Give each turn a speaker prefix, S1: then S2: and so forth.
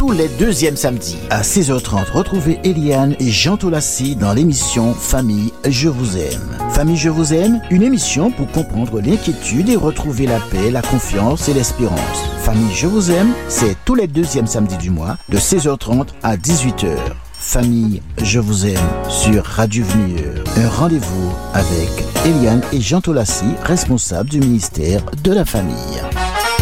S1: tous les deuxièmes samedis. À 16h30, retrouvez Eliane et Jean Tolassi dans l'émission Famille, je vous aime. Famille, je vous aime, une émission pour comprendre l'inquiétude et retrouver la paix, la confiance et l'espérance. Famille, je vous aime, c'est tous les deuxièmes samedis du mois, de 16h30 à 18h. Famille, je vous aime, sur Radio Venir. Un rendez-vous avec Eliane et Jean Tolassi, responsables du ministère de la Famille.